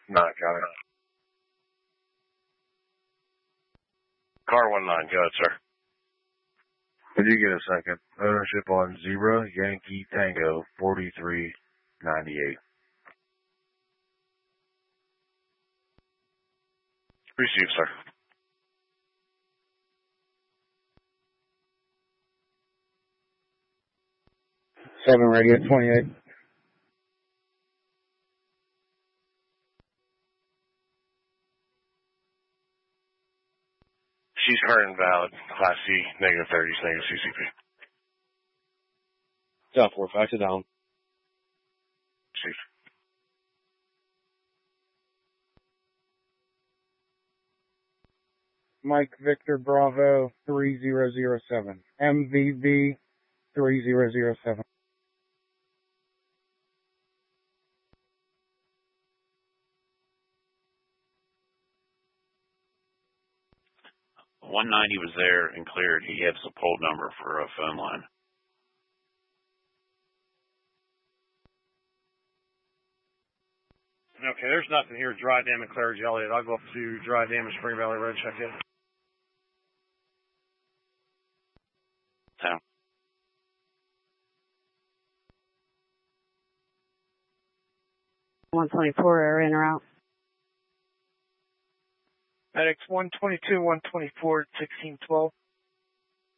Got it. Car 19, go ahead, sir. Did you get a second? Ownership on Zebra Yankee Tango 4398. Receive, sir. Seven radio 28. She's current and valid. Class C, negative 30, negative CCP. South 4, factor down. Receive. Mike Victor Bravo 3007. MVB 3007. $190 was there and cleared. He gives a poll number for a phone line. Okay, there's nothing here. Dry Dam and Claridge Elliott. I'll go up to Dry Dam and Spring Valley Road. Check it. Town. (124) in or out? Medics 122, 124, 1612.